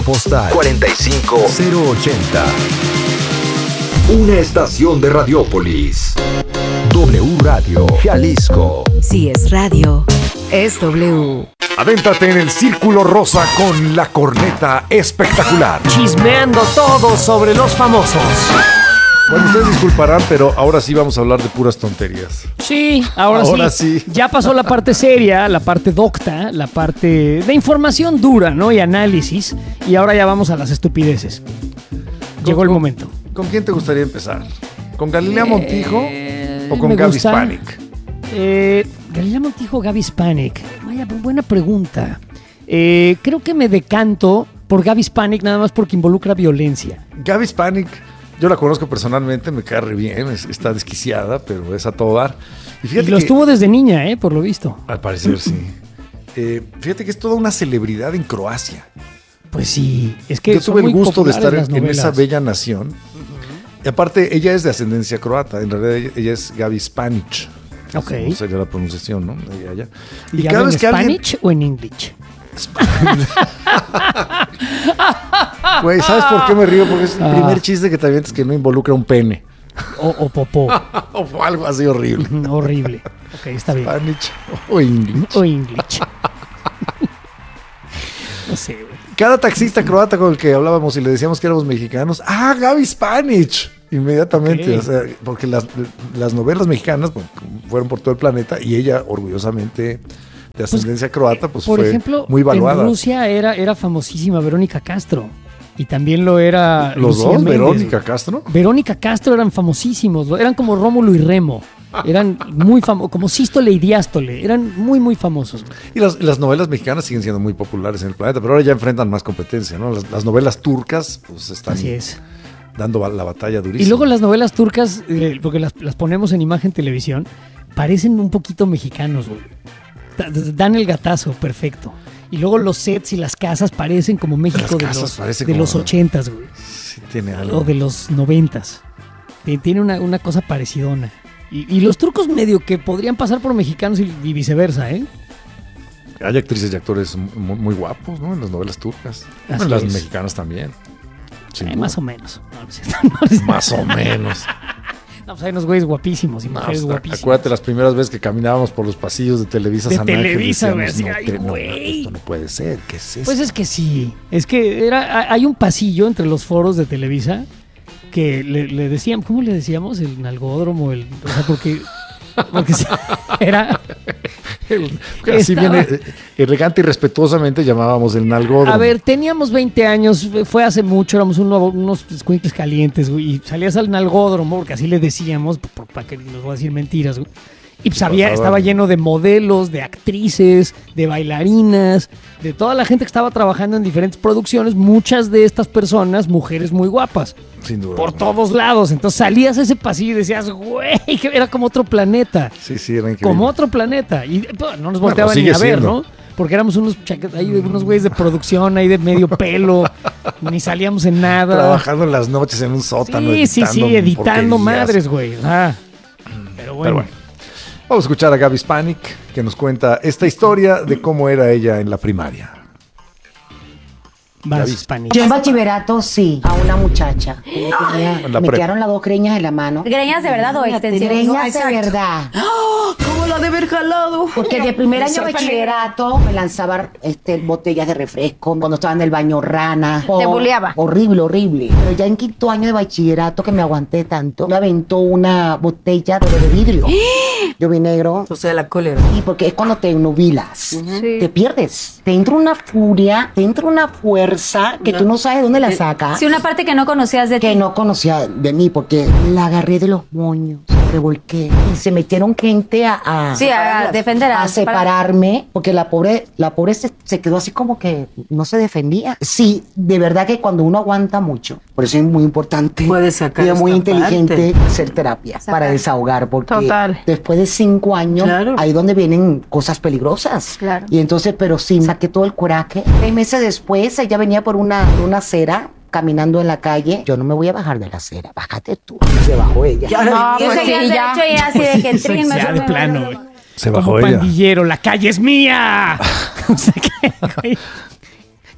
Postal 45080. Una estación de Radiópolis. W Radio, Jalisco. Si es radio, es W. Adéntrate en el Círculo Rosa con la corneta espectacular. Chismeando todo sobre los famosos. Bueno, ustedes disculparán, pero ahora sí vamos a hablar de puras tonterías. Sí, ahora sí. Ya pasó la parte seria, la parte docta, la parte de información dura, ¿no? Y análisis. Y ahora ya vamos a las estupideces. Llegó el momento. ¿Con quién te gustaría empezar? ¿Con Galilea Montijo o con Gaby Spanik? Galilea Montijo o Gaby Spanik. Vaya, buena pregunta. Creo que me decanto por Gaby Spanik nada más porque involucra violencia. Gaby Spanik, yo la conozco personalmente, me cae re bien, está desquiciada, pero es a todo dar. Y fíjate lo estuvo desde niña, por lo visto. Al parecer sí. Fíjate que es toda una celebridad en Croacia. Pues sí, es que yo tuve el gusto de estar en esa bella nación. Y aparte, ella es de ascendencia croata. En realidad, ella es Gaby Spanik. Ok. No sería la pronunciación, ¿no? Ella. ¿Y cada vez que Spanish o en English? Güey, ¿sabes por qué me río? Porque es el primer chiste que te avientas que no involucra un pene. O popó. O algo así horrible. Horrible. Ok, está bien. Spanish o English. O English. No sé, güey. Cada taxista croata con el que hablábamos y le decíamos que éramos mexicanos, Gaby Spanik, inmediatamente, okay. O sea, porque las novelas mexicanas fueron por todo el planeta y ella orgullosamente de ascendencia croata, pues por fue ejemplo, muy valuada. En Rusia era famosísima Verónica Castro y también lo era los Lucía dos, Méndez. Verónica Castro. Verónica Castro eran famosísimos, eran como Rómulo y Remo. Eran muy famosos, como Sístole y Diástole, eran muy, muy famosos. Y las novelas mexicanas siguen siendo muy populares en el planeta, pero ahora ya enfrentan más competencia, ¿no? Las novelas turcas, pues están dando la batalla durísima. Y luego las novelas turcas, porque las ponemos en imagen televisión, parecen un poquito mexicanos, güey. Dan el gatazo, perfecto. Y luego los sets y las casas parecen como México de los 80s, güey. Sí, tiene algo. O de los 90s. Tiene una cosa parecidona. Y los turcos medio que podrían pasar por mexicanos y viceversa, ¿eh? Hay actrices y actores muy, muy guapos, ¿no? En las novelas turcas. En las mexicanas también. Más o menos. Más o menos. No, pues hay unos güeyes guapísimos y mujeres guapísimas. Acuérdate las primeras veces que caminábamos por los pasillos de Televisa San Ángel. Televisa, güey. Esto no puede ser. ¿Qué es eso? Pues es que sí. Es que hay un pasillo entre los foros de Televisa que le decían, ¿cómo le decíamos? El nalgódromo, o sea, porque era... Así viene, elegante y respetuosamente llamábamos el nalgódromo. A ver, teníamos 20 años, fue hace mucho, éramos unos escuincles calientes, güey, y salías al nalgódromo, porque así le decíamos, para que nos voy a decir mentiras, güey. Y pues estaba lleno de modelos, de actrices, de bailarinas, de toda la gente que estaba trabajando en diferentes producciones, muchas de estas personas, mujeres muy guapas. Sin duda. Por todos lados. Entonces salías a ese pasillo y decías, güey, que era como otro planeta. Sí, era increíble. Como otro planeta. Y no nos volteaban ni a ver, ¿no? Porque éramos unos güeyes de producción ahí de medio pelo, ni salíamos en nada. Trabajando en las noches en un sótano. Editando madres, güey. Pero bueno. Vamos a escuchar a Gaby Spanik, que nos cuenta esta historia de cómo era ella en la primaria. Yo en bachillerato sí, a una muchacha. Me quedaron las dos greñas en la mano. ¿Greñas de verdad o extensiones? Greñas de verdad. ¿Cómo la de haber jalado? Porque de primer año de bachillerato me lanzaba botellas de refresco, cuando estaba en el baño rana. Te buleaba. Horrible. Pero ya en quinto año de bachillerato, que me aguanté tanto, me aventó una botella de vidrio. Yo vi negro. O sea, la cólera. Y porque es cuando te nubilas, te pierdes. Te entra una furia, te entra una fuerza que tú no sabes de dónde la sacas. Sí, una parte que no conocías de ti. Que no conocía de mí, porque la agarré de los moños, revolqué. Y se metieron gente a defender, a separarme, porque la pobre se quedó así como que no se defendía. Sí, de verdad que cuando uno aguanta mucho, por eso es muy importante. Puedes sacar. Y es muy inteligente hacer terapia para desahogar, porque después de 5 años, ahí donde vienen cosas peligrosas. Claro. Y entonces, pero sí, saqué todo el coraje. 6 meses después, ella venía por una acera, caminando en la calle. Yo no me voy a bajar de la acera, bájate tú. Se bajó ella. De plano, güey. Se bajó como ella. Pandillero, la calle es mía. No sé qué, güey.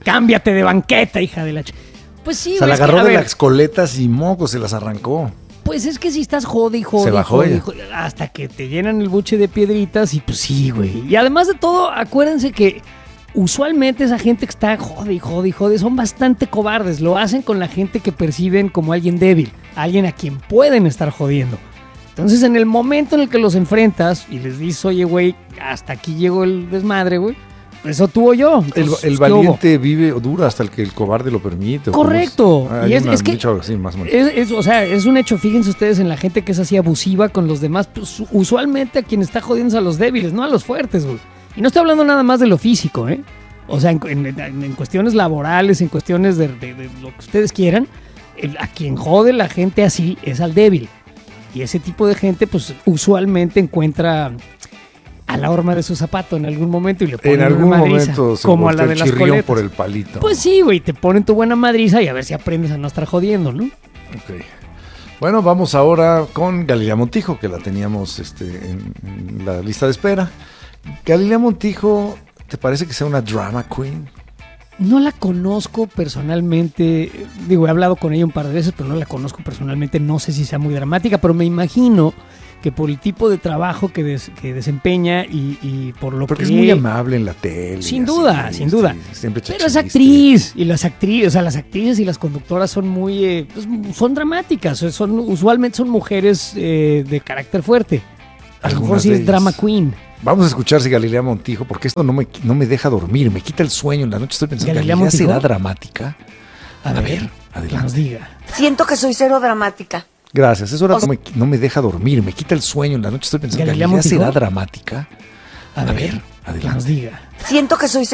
cámbiate de banqueta, hija de la Pues sí, O sea, güey, la es que, agarró a de ver, las coletas y moco, se las arrancó. pues es que si estás jode y jode, Se bajó ella. hasta que te llenan el buche de piedritas y pues sí, güey. Y además de todo, acuérdense que usualmente esa gente que está jode y jode y jode son bastante cobardes. Lo hacen con la gente que perciben como alguien débil, alguien a quien pueden estar jodiendo. Entonces, en el momento en el que los enfrentas y les dices, oye, güey, hasta aquí llegó el desmadre, güey, eso tuvo yo. Entonces, El ¿qué hubo? valiente vive o dura hasta el que el cobarde lo permite. ¿o Correcto. cómo es? Y Hay es que dicho así, más o menos. o sea, es un hecho. Fíjense ustedes en la gente que es así abusiva con los demás. Pues, usualmente a quien está jodiendo es a los débiles, no a los fuertes, güey. Y no estoy hablando nada más de lo físico, ¿eh? O sea, en cuestiones laborales, en cuestiones de lo que ustedes quieran, a quien jode la gente así es al débil. Y ese tipo de gente, pues, usualmente encuentra a la horma de su zapato en algún momento y le ponen En algún una madriza, momento se como a volteó la de el las chirrión coletas. por el palito. Pues sí, güey, te ponen tu buena madriza y a ver si aprendes a no estar jodiendo, ¿no? Ok. Bueno, vamos ahora con Galilea Montijo, que la teníamos en la lista de espera. Galilea Montijo, ¿te parece que sea una drama queen? No la conozco personalmente, digo, he hablado con ella un par de veces, pero no la conozco personalmente, no sé si sea muy dramática, pero me imagino que por el tipo de trabajo que desempeña y por lo Porque que... es muy amable en la tele. Sin así, duda, sin duda. Siempre Pero es chiste. actriz, y las actrices, o sea, las actrices y las conductoras son muy, pues, son dramáticas, usualmente son mujeres de carácter fuerte. A lo mejor Algunas sí de es drama ellas. queen. Vamos a escuchar si Galilea Montijo, porque esto no me deja dormir, me quita el sueño en la noche. Estoy pensando, ¿Galilea ¿Galilea será Montijo? dramática? A ver, ver, que adelante. nos diga. Siento que soy cero dramática. Gracias, eso era, no me deja dormir, me quita el sueño en la noche. Estoy pensando, ¿Galilea ¿Galilea será Montijo? dramática? A ver, que adelante. nos diga. Siento que soy